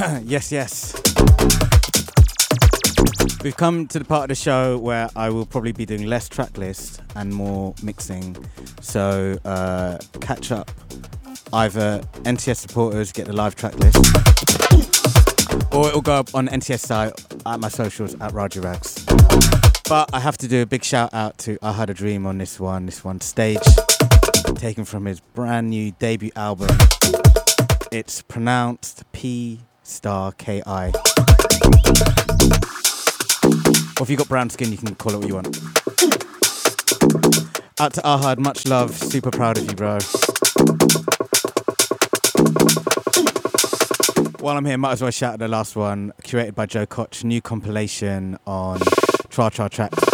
Yes. We've come to the part of the show where I will probably be doing less track list and more mixing. So catch up. Either NTS supporters get the live track list, or it'll go up on NTS site at my socials at Raja Rags. But I have to do a big shout out to I Had a Dream on this one. This one, Stage, taken from his brand new debut album. It's pronounced P*KI. Or if you've got brown skin, you can call it what you want. Out to Ahad, much love. Super proud of you, bro. While I'm here, might as well shout out the last one, curated by Joe Koch, new compilation on Tra Tra Tracks.